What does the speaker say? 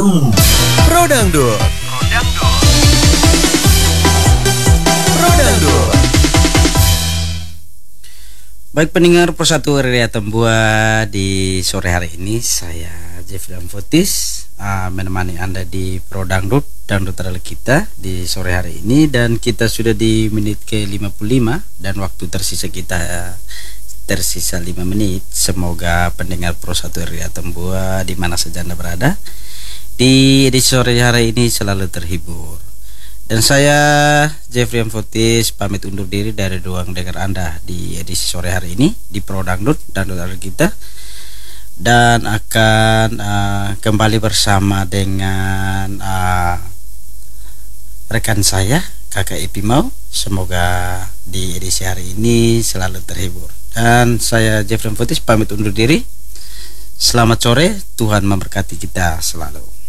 Pro Dangdut. Baik pendengar Persatu Area Tembua, di sore hari ini saya Jeffrey Amfotis menemani Anda di Pro Dangdut adalah kita di sore hari ini, dan kita sudah di menit ke 55 dan waktu tersisa kita tersisa 5 menit. Semoga pendengar Persatu Area Tembua di mana saja Anda berada di sore hari ini selalu terhibur. Dan saya Jeffrey Amfotis pamit undur diri dari ruang dengar Anda di edisi sore hari ini di Pro Dangdut adalah kita, dan akan kembali bersama dengan rekan saya Kakak Ipi Mau. Semoga di edisi hari ini selalu terhibur. Dan saya Jeffrey Amfotis pamit undur diri. Selamat sore, Tuhan memberkati kita selalu.